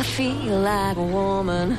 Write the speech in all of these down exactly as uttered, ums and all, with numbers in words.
I feel like a woman.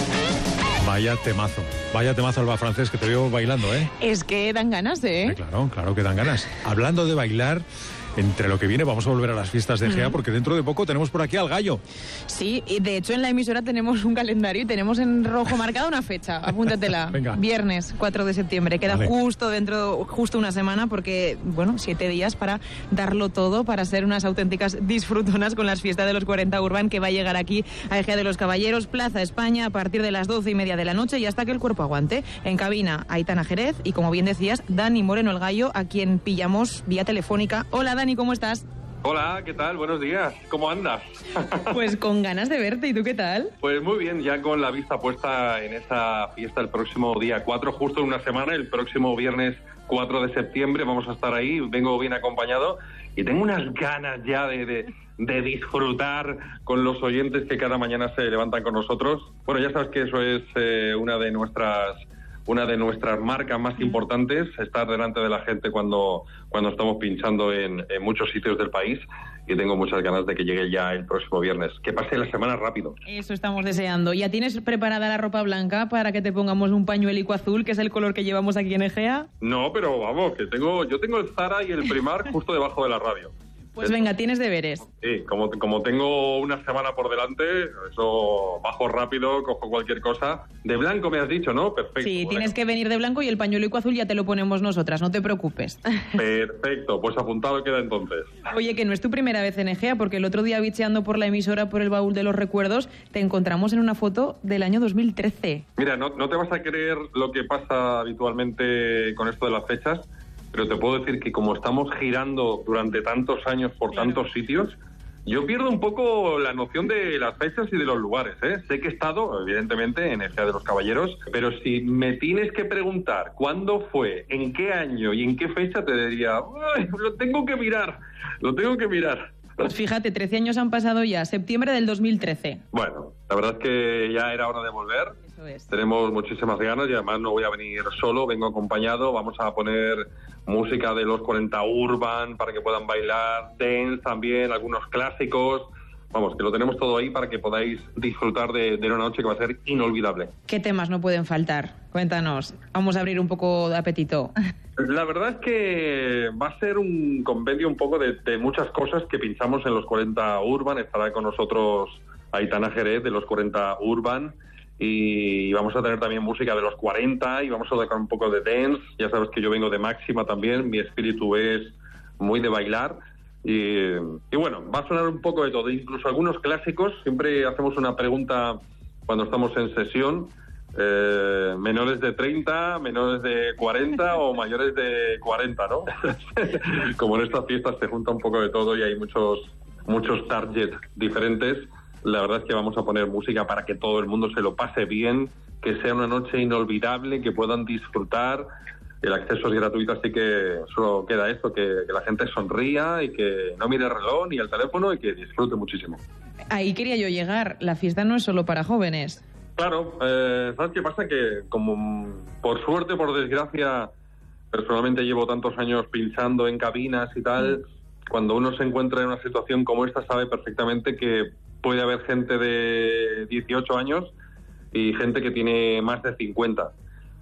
Vaya temazo, vaya temazo Alba Francés, que te veo bailando, ¿eh? Es que dan ganas, ¿eh? Sí, claro, claro que dan ganas. Hablando de bailar, entre lo que viene vamos a volver a las fiestas de Egea, mm. porque dentro de poco tenemos por aquí al Gallo. Sí, y de hecho en la emisora tenemos un calendario y tenemos en rojo marcada una fecha, apúntatela. Venga. Viernes cuatro de septiembre, queda vale. justo dentro, justo una semana, porque, bueno, siete días para darlo todo, para ser unas auténticas disfrutonas con las fiestas de los cuarenta Urban, que va a llegar aquí a Egea de los Caballeros, Plaza España, a partir de las doce y media de la noche y hasta que el cuerpo aguante. En cabina, Aitana Jerez y, como bien decías, Dani Moreno el Gallo, a quien pillamos vía telefónica. Hola, Dani, ¿cómo estás? Hola, ¿qué tal? Buenos días. ¿Cómo andas? Pues con ganas de verte. ¿Y tú qué tal? Pues muy bien, ya con la vista puesta en esa fiesta el próximo día cuatro, justo en una semana, el próximo viernes cuatro de septiembre. Vamos a estar ahí, vengo bien acompañado y tengo unas ganas ya de, de, de disfrutar con los oyentes que cada mañana se levantan con nosotros. Bueno, ya sabes que eso es eh, una de nuestras... una de nuestras marcas más importantes, estar delante de la gente cuando, cuando estamos pinchando en, en muchos sitios del país, y tengo muchas ganas de que llegue ya el próximo viernes. Que pase la semana rápido. Eso estamos deseando. ¿Ya tienes preparada la ropa blanca para que te pongamos un pañuelico azul, que es el color que llevamos aquí en Egea? No, pero vamos, que tengo yo tengo el Zara y el Primark justo debajo de la radio. Pues venga, tienes deberes. Sí, como, como tengo una semana por delante, eso bajo rápido, cojo cualquier cosa. De blanco me has dicho, ¿no? Perfecto. Sí, bueno. Tienes que venir de blanco y el pañuelico azul ya te lo ponemos nosotras, no te preocupes. Perfecto, pues apuntado queda entonces. Oye, que no es tu primera vez en Egea, porque el otro día bicheando por la emisora, por el baúl de los recuerdos, te encontramos en una foto del año dos mil trece. Mira, no, no te vas a creer lo que pasa habitualmente con esto de las fechas, pero te puedo decir que como estamos girando durante tantos años por claro. tantos sitios, yo pierdo un poco la noción de las fechas y de los lugares, ¿eh? Sé que he estado, evidentemente, en Egea de los Caballeros, pero si me tienes que preguntar cuándo fue, en qué año y en qué fecha, te diría, lo tengo que mirar, lo tengo que mirar. Pues fíjate, trece años han pasado ya, septiembre del dos mil trece. Bueno, la verdad es que ya era hora de volver. Eso es. Tenemos muchísimas ganas y además no voy a venir solo, vengo acompañado. Vamos a poner música de los cuarenta Urban para que puedan bailar, dance también, algunos clásicos. Vamos, que lo tenemos todo ahí para que podáis disfrutar de, de una noche que va a ser inolvidable. ¿Qué temas no pueden faltar? Cuéntanos, vamos a abrir un poco de apetito. La verdad es que va a ser un compendio un poco de, de muchas cosas que pinchamos en los cuarenta Urban. Estará con nosotros Aitana Jerez de los cuarenta Urban y vamos a tener también música de los cuarenta y vamos a tocar un poco de dance. Ya sabes que yo vengo de Máxima también, mi espíritu es muy de bailar. Y, y bueno, va a sonar un poco de todo, incluso algunos clásicos. Siempre hacemos una pregunta cuando estamos en sesión, eh, menores de treinta, menores de cuarenta o mayores de cuarenta, ¿no? Como en estas fiestas se junta un poco de todo y hay muchos, muchos targets diferentes. La verdad es que vamos a poner música para que todo el mundo se lo pase bien, que sea una noche inolvidable, que puedan disfrutar. El acceso es gratuito, así que solo queda esto, que, que la gente sonría y que no mire el reloj ni el teléfono y que disfrute muchísimo. Ahí quería yo llegar. La fiesta no es solo para jóvenes. Claro, eh, ¿sabes qué pasa? Que como por suerte, por desgracia, personalmente llevo tantos años pinchando en cabinas y tal, mm. cuando uno se encuentra en una situación como esta sabe perfectamente que puede haber gente de dieciocho años y gente que tiene más de cincuenta.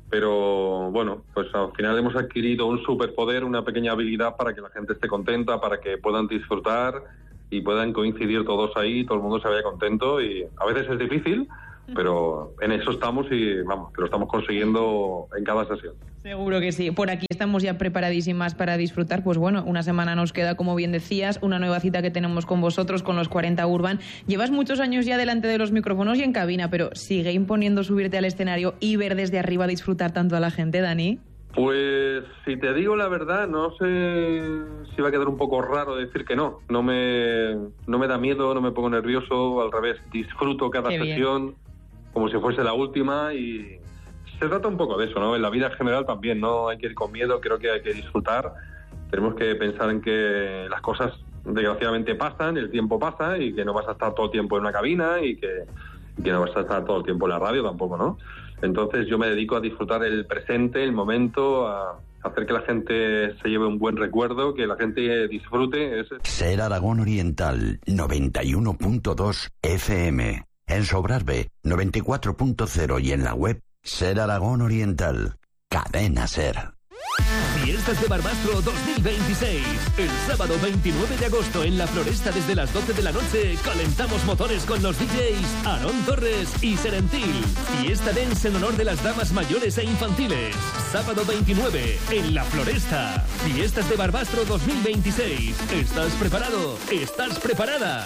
Pero bueno, pues al final hemos adquirido un superpoder, una pequeña habilidad para que la gente esté contenta, para que puedan disfrutar y puedan coincidir todos ahí, todo el mundo se vaya contento. Y a veces es difícil, pero en eso estamos y vamos, que lo estamos consiguiendo en cada sesión. Seguro que sí. Por aquí estamos ya preparadísimas para disfrutar. Pues bueno, una semana nos queda, como bien decías, una nueva cita que tenemos con vosotros, con los cuarenta Urban. Llevas muchos años ya delante de los micrófonos y en cabina, pero ¿sigue imponiendo subirte al escenario y ver desde arriba disfrutar tanto a la gente, Dani? Pues si te digo la verdad, no sé si va a quedar un poco raro decir que no. No me, no me da miedo, no me pongo nervioso, al revés, disfruto cada Qué sesión bien. Como si fuese la última y se trata un poco de eso, ¿no? En la vida en general también, no hay que ir con miedo, creo que hay que disfrutar. Tenemos que pensar en que las cosas desgraciadamente pasan, el tiempo pasa y que no vas a estar todo el tiempo en una cabina y que, y que no vas a estar todo el tiempo en la radio tampoco, ¿no? Entonces yo me dedico a disfrutar el presente, el momento, a hacer que la gente se lleve un buen recuerdo, que la gente disfrute. Ese... Ser Aragón Oriental, noventa y uno punto dos F M. En Sobrarbe, noventa y cuatro punto cero y en la web Ser Aragón Oriental. Cadena Ser. Fiestas de Barbastro dos mil veintiséis. El sábado veintinueve de agosto en la Floresta desde las doce de la noche calentamos motores con los D Js Aarón Torres y Serentil. Fiesta dance en honor de las damas mayores e infantiles. Sábado veintinueve en la Floresta. Fiestas de Barbastro dos mil veintiséis. ¿Estás preparado? ¿Estás preparada?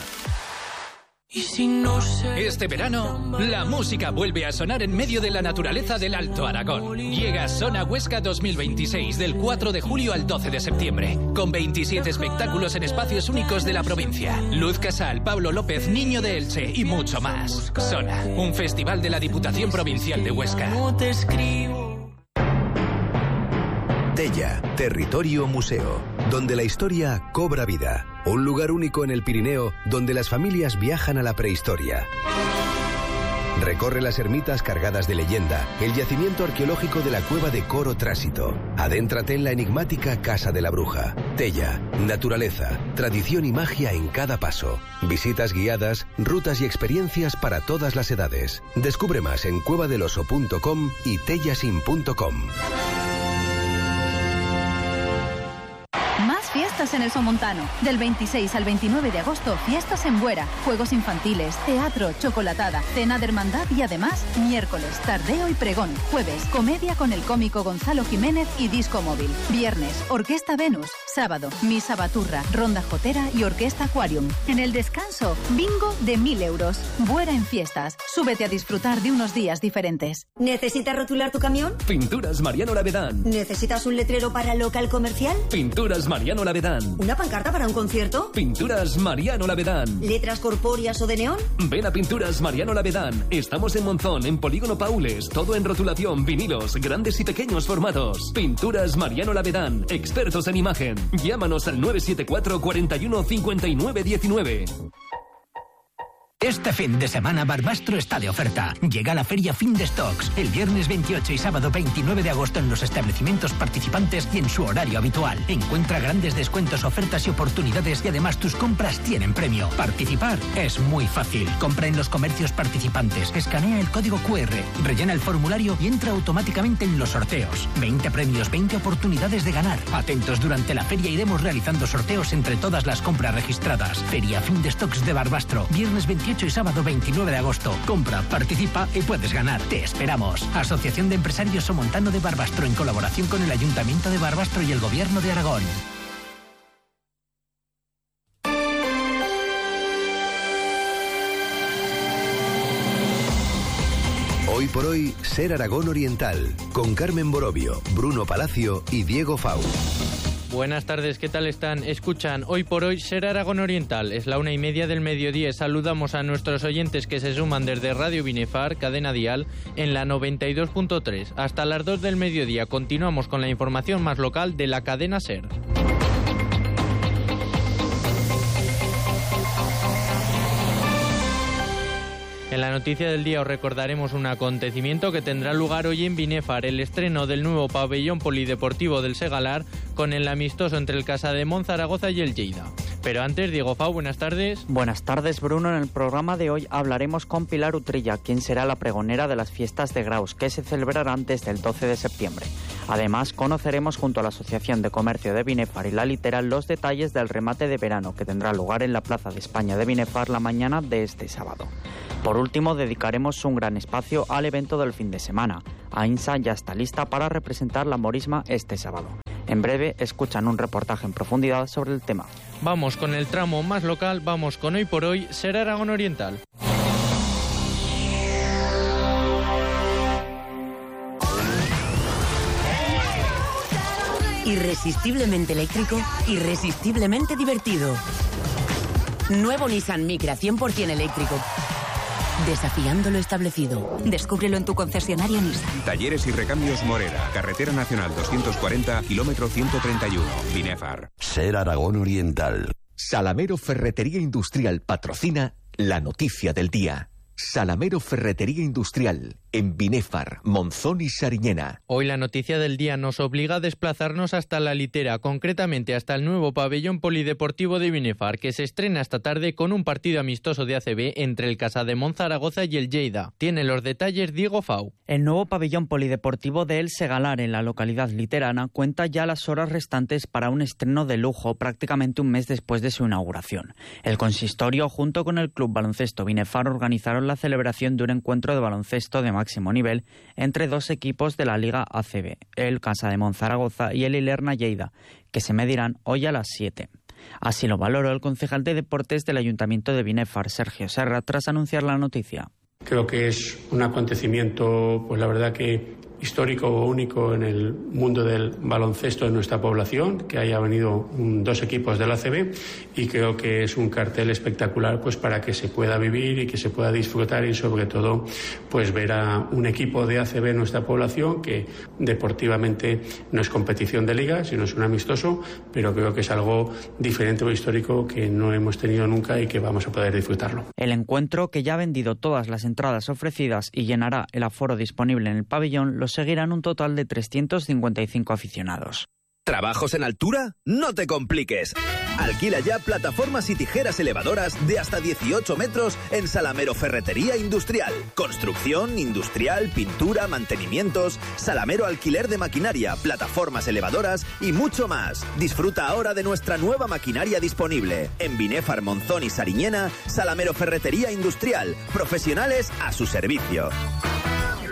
Este verano, la música vuelve a sonar en medio de la naturaleza del Alto Aragón. Llega Sona Huesca dos mil veintiséis del cuatro de julio al doce de septiembre, con veintisiete espectáculos en espacios únicos de la provincia. Luz Casal, Pablo López, Niño de Elche y mucho más. Sona, un festival de la Diputación Provincial de Huesca. Tella, territorio museo, donde la historia cobra vida. Un lugar único en el Pirineo donde las familias viajan a la prehistoria. Recorre las ermitas cargadas de leyenda, el yacimiento arqueológico de la cueva de Coro Trásito. Adéntrate en la enigmática Casa de la Bruja. Tella, naturaleza, tradición y magia en cada paso. Visitas guiadas, rutas y experiencias para todas las edades. Descubre más en cueva del oso punto com y tellasin punto com. Más fiestas en el Somontano. Del veintiséis al veintinueve de agosto, fiestas en Buera, juegos infantiles, teatro, chocolatada, cena de hermandad y además, miércoles, tardeo y pregón. Jueves, comedia con el cómico Gonzalo Jiménez y disco móvil. Viernes, Orquesta Venus. Sábado, Misa Baturra, Ronda Jotera y Orquesta Aquarium. En el descanso, bingo de mil euros. Buera en fiestas. Súbete a disfrutar de unos días diferentes. ¿Necesitas rotular tu camión? Pinturas Mariano Lavedán. ¿Necesitas un letrero para local comercial? Pinturas Mariano Lavedán. ¿Una pancarta para un concierto? Pinturas Mariano Lavedán. ¿Letras corpóreas o de neón? Ven a Pinturas Mariano Lavedán. Estamos en Monzón, en Polígono Paules. Todo en rotulación, vinilos, grandes y pequeños formatos. Pinturas Mariano Lavedán. Expertos en imagen. Llámanos al nueve siete cuatro, cuarenta y uno, cincuenta y nueve diecinueve. Este fin de semana Barbastro está de oferta. Llega la feria Fin de Stocks el viernes veintiocho y sábado veintinueve de agosto en los establecimientos participantes y en su horario habitual. Encuentra grandes descuentos, ofertas y oportunidades y además tus compras tienen premio. Participar es muy fácil. Compra en los comercios participantes, escanea el código cu erre, rellena el formulario y entra automáticamente en los sorteos. veinte premios, veinte oportunidades de ganar. Atentos durante la feria, iremos realizando sorteos entre todas las compras registradas. Feria Fin de Stocks de Barbastro, viernes veintiocho y sábado veintinueve de agosto. Compra, participa y puedes ganar. Te esperamos. Asociación de Empresarios Somontano de Barbastro en colaboración con el Ayuntamiento de Barbastro y el Gobierno de Aragón. Hoy por hoy, Ser Aragón Oriental, con Carmen Borovio, Bruno Palacio y Diego Fau. Buenas tardes, ¿qué tal están? Escuchan Hoy por Hoy Ser Aragón Oriental. Es la una y media del mediodía. Saludamos a nuestros oyentes que se suman desde Radio Binefar, cadena dial, en la noventa y dos punto tres. Hasta las dos del mediodía continuamos con la información más local de la cadena Ser. En la noticia del día os recordaremos un acontecimiento que tendrá lugar hoy en Binefar, el estreno del nuevo pabellón polideportivo del Segalar con el amistoso entre el Casademont Zaragoza y el Lleida. Pero antes, Diego Fau, buenas tardes. Buenas tardes, Bruno. En el programa de hoy hablaremos con Pilar Utrilla, quien será la pregonera de las fiestas de Graus, que se celebrarán desde el doce de septiembre. Además, conoceremos junto a la Asociación de Comercio de Binefar y la Literal los detalles del remate de verano que tendrá lugar en la Plaza de España de Binefar la mañana de este sábado. Por último, dedicaremos un gran espacio al evento del fin de semana. AINSA ya está lista para representar la morisma este sábado. En breve, escuchan un reportaje en profundidad sobre el tema. Vamos con el tramo más local, vamos con Hoy por Hoy, Ser Aragón Oriental. Irresistiblemente eléctrico, irresistiblemente divertido. Nuevo Nissan Micra cien por ciento eléctrico. Desafiando lo establecido. Descúbrelo en tu concesionaria Nissan. Talleres y recambios Morera. Carretera Nacional doscientos cuarenta, kilómetro ciento treinta y uno. Binefar. Ser Aragón Oriental. Salamero Ferretería Industrial patrocina la noticia del día. Salamero Ferretería Industrial. en Binefar, Monzón y Sariñena. Hoy la noticia del día nos obliga a desplazarnos hasta La Litera, concretamente hasta el nuevo pabellón polideportivo de Binefar, que se estrena esta tarde con un partido amistoso de A C B entre el Casademont Zaragoza y el Lleida. Tiene los detalles Diego Fau. El nuevo pabellón polideportivo de El Segalar, en la localidad literana, cuenta ya las horas restantes para un estreno de lujo prácticamente un mes después de su inauguración. El consistorio, junto con el Club Baloncesto Binefar, organizaron la celebración de un encuentro de baloncesto de máximo nivel entre dos equipos de la Liga A C B, el Casademont Zaragoza y el Ilerna Lleida, que se medirán hoy a las siete. Así lo valoró el concejal de Deportes del Ayuntamiento de Binefar, Sergio Serra, tras anunciar la noticia. Creo que es un acontecimiento, pues la verdad que histórico o único en el mundo del baloncesto de nuestra población, que haya venido un, dos equipos del A C B, y creo que es un cartel espectacular pues para que se pueda vivir y que se pueda disfrutar, y sobre todo pues ver a un equipo de A C B en nuestra población que deportivamente no es competición de liga, sino es un amistoso, pero creo que es algo diferente o histórico que no hemos tenido nunca y que vamos a poder disfrutarlo. El encuentro, que ya ha vendido todas las entradas ofrecidas y llenará el aforo disponible en el pabellón, lo seguirán un total de trescientos cincuenta y cinco aficionados. ¿Trabajos en altura? No te compliques. Alquila ya plataformas y tijeras elevadoras de hasta dieciocho metros en Salamero Ferretería Industrial. Construcción, industrial, pintura, mantenimientos, Salamero Alquiler de maquinaria, plataformas elevadoras y mucho más. Disfruta ahora de nuestra nueva maquinaria disponible. En Binefar, Monzón y Sariñena, Salamero Ferretería Industrial. Profesionales a su servicio.